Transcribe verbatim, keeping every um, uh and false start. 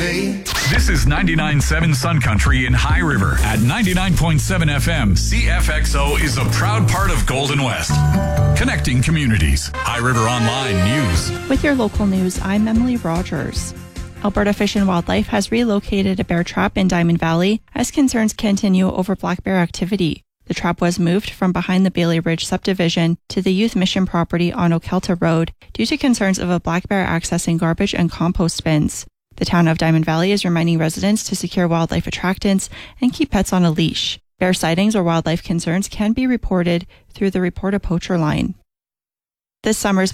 day. This is ninety-nine point seven Sun Country in High River. At ninety-nine point seven F M, C F X O is a proud part of Golden West. Connecting communities. High River Online News. With your local news, I'm Emily Rogers. Alberta Fish and Wildlife has relocated a bear trap in Diamond Valley as concerns continue over black bear activity. The trap was moved from behind the Bailey Ridge subdivision to the Youth Mission property on Okelta Road due to concerns of a black bear accessing garbage and compost bins. The town of Diamond Valley is reminding residents to secure wildlife attractants and keep pets on a leash. Bear sightings or wildlife concerns can be reported through the Report a Poacher line. This summer's